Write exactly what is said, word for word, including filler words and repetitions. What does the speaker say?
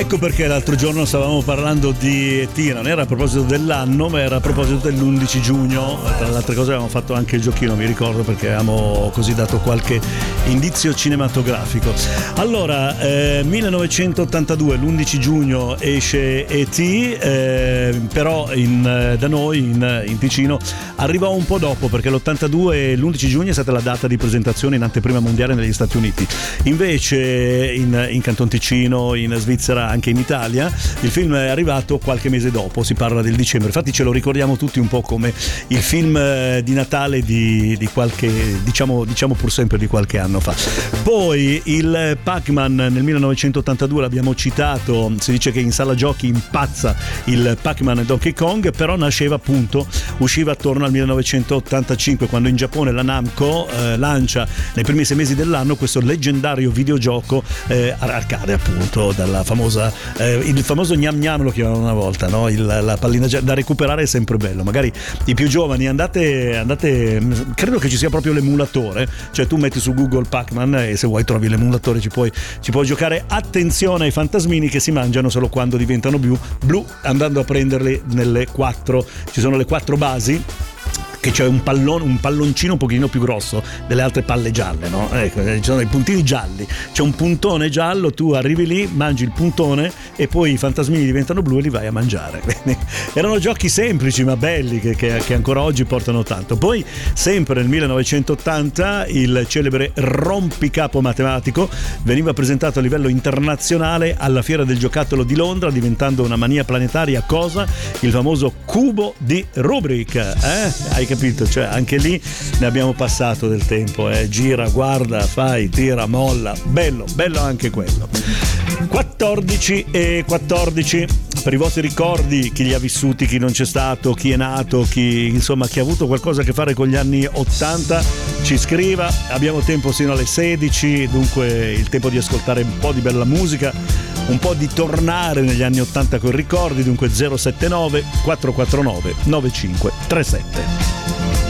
Ecco perché l'altro giorno stavamo parlando di E T, non era a proposito dell'anno, ma era a proposito dell'undici giugno. Tra le altre cose avevamo fatto anche il giochino, mi ricordo, perché avevamo così dato qualche indizio cinematografico. Allora, eh, millenovecentottantadue, l'undici giugno esce E T, eh, però in, da noi in, in Ticino arrivò un po' dopo, perché l'ottantadue, l'undici giugno è stata la data di presentazione in anteprima mondiale negli Stati Uniti. Invece in, in Canton Ticino, in Svizzera, anche in Italia, il film è arrivato qualche mese dopo, si parla del dicembre. Infatti ce lo ricordiamo tutti un po' come il film di Natale di, di qualche, diciamo, diciamo pur sempre di qualche anno fa. Poi il Pac-Man nel millenovecentottantadue l'abbiamo citato, si dice che in sala giochi impazza il Pac-Man Donkey Kong, però nasceva appunto, usciva attorno al millenovecentottantacinque, quando in Giappone la Namco eh, lancia nei primi sei mesi dell'anno questo leggendario videogioco eh, arcade, appunto, dalla famosa eh, il famoso gnam gnam lo chiamavano una volta, no? Il, la pallina da recuperare è sempre bello. Magari i più giovani andate andate credo che ci sia proprio l'emulatore, cioè tu metti su Google Pac-Man e se vuoi trovi l'emulatore, ci puoi, ci puoi giocare. Attenzione ai fantasmini che si mangiano solo quando diventano blu, blu andando a prenderli nelle quattro, ci sono le quattro basi, che c'è un pallone, un palloncino un pochino più grosso delle altre palle gialle, no? Ecco, ci sono i puntini gialli, c'è un puntone giallo, tu arrivi lì, mangi il puntone e poi i fantasmini diventano blu e li vai a mangiare. Quindi, erano giochi semplici ma belli che, che, che ancora oggi portano tanto. Poi sempre nel millenovecentottanta il celebre rompicapo matematico veniva presentato a livello internazionale alla Fiera del Giocattolo di Londra, diventando una mania planetaria. Cosa? Il famoso cubo di Rubik, eh? Hai capito? Cioè anche lì ne abbiamo passato del tempo, eh? Gira, guarda, fai, tira, molla, bello, bello anche quello. quattordici e quattordici, per i vostri ricordi, chi li ha vissuti, chi non c'è stato, chi è nato, chi insomma chi ha avuto qualcosa a che fare con gli anni ottanta, ci scriva. Abbiamo tempo sino alle sedici, dunque il tempo di ascoltare un po' di bella musica, un po' di tornare negli anni ottanta con ricordi. Dunque zero sette nove quattro quattro nove nove cinque tre sette.